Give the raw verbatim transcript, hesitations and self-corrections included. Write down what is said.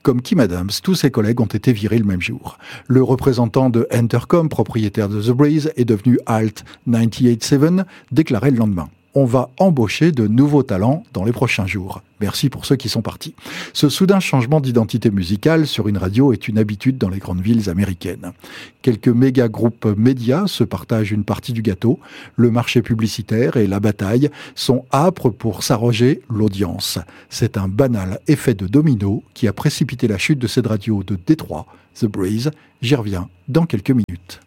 Comme Kim Adams, tous ses collègues ont été virés le même jour. Le représentant de Entercom, propriétaire de The Breeze, est devenu Alt quatre-vingt-dix-huit sept, déclarait le lendemain. On va embaucher de nouveaux talents dans les prochains jours. Merci pour ceux qui sont partis. Ce soudain changement d'identité musicale sur une radio est une habitude dans les grandes villes américaines. Quelques méga groupes médias se partagent une partie du gâteau. Le marché publicitaire et la bataille sont âpres pour s'arroger l'audience. C'est un banal effet de domino qui a précipité la chute de cette radio de Détroit, The Breeze. J'y reviens dans quelques minutes.